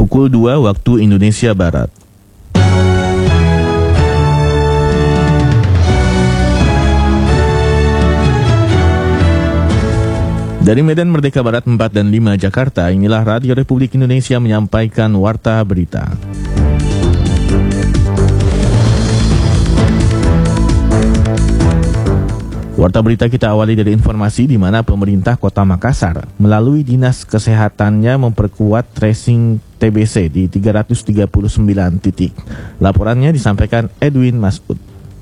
pukul 2 waktu Indonesia Barat. Dari Medan Merdeka Barat 4 dan 5 Jakarta, inilah Radio Republik Indonesia menyampaikan Warta Berita. Warta Berita kita awali dari informasi di mana pemerintah Kota Makassar melalui Dinas Kesehatannya memperkuat tracing TBC di 339 titik. Laporannya disampaikan Edwin Masud.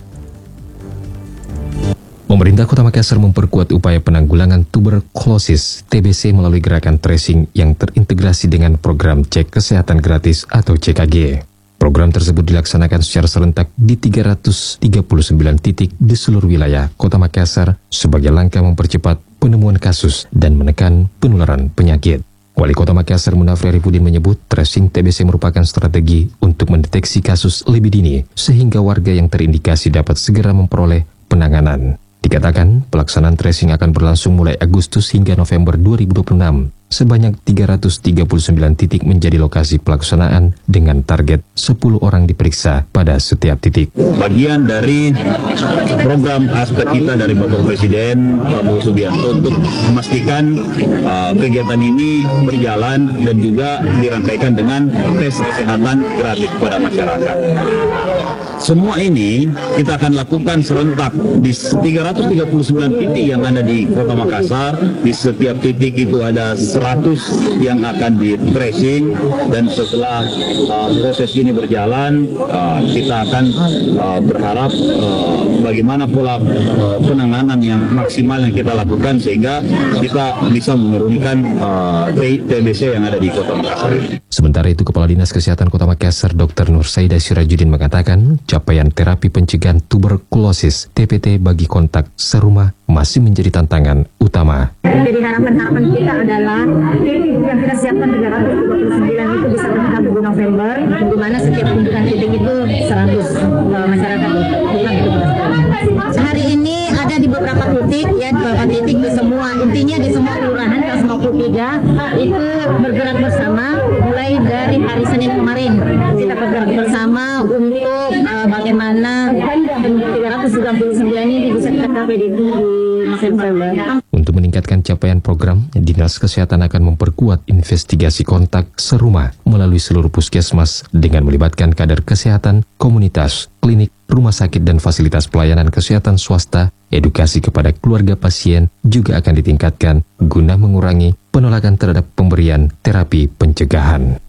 Pemerintah Kota Makassar memperkuat upaya penanggulangan tuberkulosis TBC melalui gerakan tracing yang terintegrasi dengan program cek kesehatan gratis atau CKG. Program tersebut dilaksanakan secara serentak di 339 titik di seluruh wilayah Kota Makassar sebagai langkah mempercepat penemuan kasus dan menekan penularan penyakit. Wali Kota Makassar Munafri Arifudin menyebut tracing TBC merupakan strategi untuk mendeteksi kasus lebih dini sehingga warga yang terindikasi dapat segera memperoleh penanganan. Dikatakan pelaksanaan tracing akan berlangsung mulai Agustus hingga November 2026. Sebanyak 339 titik menjadi lokasi pelaksanaan dengan target 10 orang diperiksa pada setiap titik. Bagian dari program aspek kita dari Bapak Presiden Prabowo Subianto untuk memastikan kegiatan ini berjalan dan juga dirangkaikan dengan tes kesehatan gratis kepada masyarakat. Semua ini kita akan lakukan serentak di 339 titik yang ada di Kota Makassar. Di setiap titik itu ada 100 yang akan di tracing, dan setelah proses ini berjalan kita akan berharap bagaimana pola penanganan yang maksimal yang kita lakukan sehingga kita bisa menurunkan TBC yang ada di Kota Makassar. Sementara itu Kepala Dinas Kesehatan Kota Makassar Dr. Nur Saida Sirajudin mengatakan capaian terapi pencegahan tuberkulosis TPT bagi kontak serumah masih menjadi tantangan utama. Jadi harapan kita adalah yang kita siapkan 339 itu bisa tercapai di November, di mana setiap kunjungan titik itu 100 masyarakat. Hari ini ada di beberapa titik, ya di beberapa titik di semua, intinya di semua kelurahan, ke semua 93 itu bergerak bersama mulai dari hari Senin kemarin. Kita bergerak bersama untuk bagaimana 339 ini bisa kita capai di November. Untuk meningkatkan capaian program, Dinas Kesehatan akan memperkuat investigasi kontak serumah melalui seluruh puskesmas dengan melibatkan kader kesehatan, komunitas, klinik, rumah sakit dan fasilitas pelayanan kesehatan swasta. Edukasi kepada keluarga pasien juga akan ditingkatkan guna mengurangi penolakan terhadap pemberian terapi pencegahan.